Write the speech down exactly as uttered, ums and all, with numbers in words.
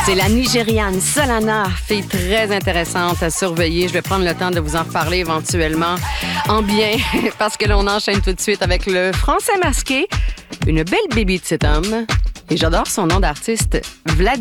C'est la Nigériane Solana, fille très intéressante à surveiller. Je vais prendre le temps de vous en reparler éventuellement en bien, parce que là, on enchaîne tout de suite avec le français masqué, une belle baby de cet homme. Et j'adore son nom d'artiste, Vladimir.